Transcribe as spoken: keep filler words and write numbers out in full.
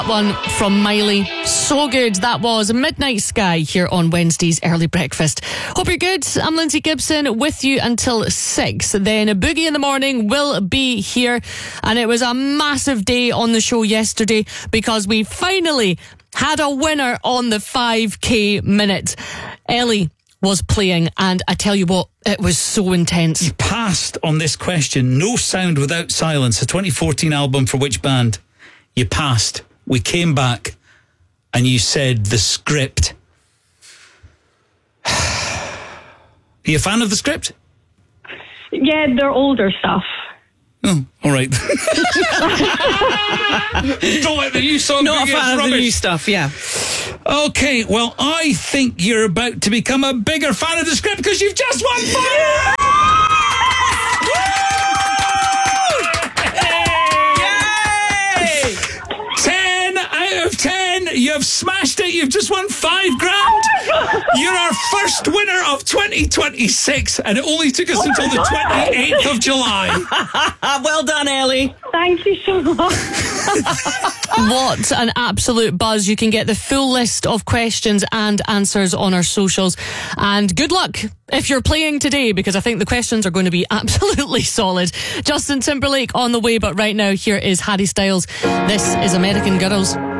One from Miley. So good. That was Midnight Sky here on Wednesday's Early Breakfast. Hope you're good. I'm Lindsay Gibson with you until six. Then a Boogie in the Morning will be here. And it was a massive day on the show yesterday because we finally had a winner on the five K minute. Ellie was playing, and I tell you what, it was so intense. You passed on this question. No Sound Without Silence, a twenty fourteen album for which band? You passed. We came back and you said The Script. Are you a fan of The Script? Yeah, they're older stuff. Oh, all right. Don't like the new song. Not a fan of the new stuff, yeah. Okay, well, I think you're about to become a bigger fan of The Script because you've just won five! ten, you've smashed it. You've just won five grand. You're our first winner of twenty twenty-six, and it only took us until the twenty-eighth of July. Well done, Ellie. Thank you so much. What an absolute buzz. You can get the full list of questions and answers on our socials. And good luck if you're playing today, because I think the questions are going to be absolutely solid. Justin Timberlake on the way, but right now here is Harry Styles. This is American Girls.